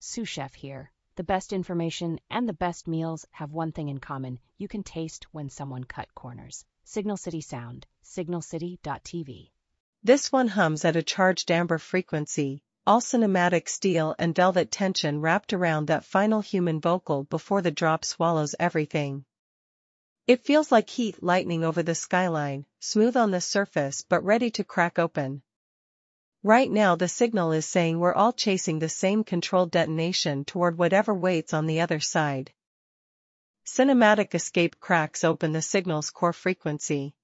Sous Chef here. The best information and the best meals have one thing in common. You can taste when someone cut corners. Signal City Sound, signalcity.tv. This one hums at a charged amber frequency, all cinematic steel and velvet tension wrapped around that final human vocal before the drop swallows everything. It feels like heat lightning over the skyline, smooth on the surface but ready to crack open. Right now the signal is saying we're all chasing the same controlled detonation toward whatever waits on the other side. Cinematic escape cracks open the signal's core frequency.